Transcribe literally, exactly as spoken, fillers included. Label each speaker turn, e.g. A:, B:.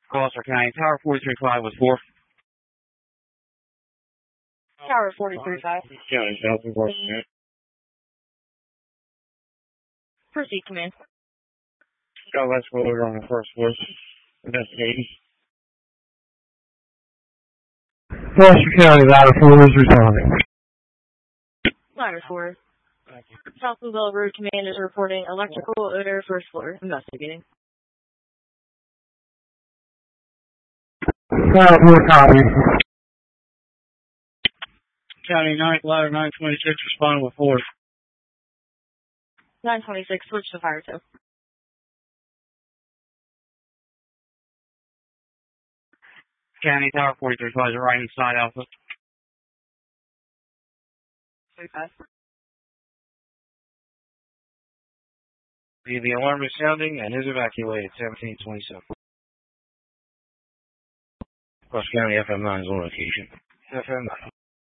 A: Gloucester County, Tower forty-three five with four.
B: Tower forty-three five.
A: County, South Washington.
B: Proceed, command.
A: Got less roller on the first floor. Investigating.
C: Gloucester County, ladder four is responding.
B: Ladder four. South Louisville Road Command is reporting electrical odor first floor. Investigating.
C: Ladder four, copy.
A: County ninth, ladder nine twenty-six, responding with four.
B: nine twenty-six, switch to fire two.
A: County, Tower forty-three five, right inside Alpha.
B: three five.
A: The alarm is sounding and is evacuated, seventeen twenty-seven. Gloucester County, F M nine is on location. F M nine.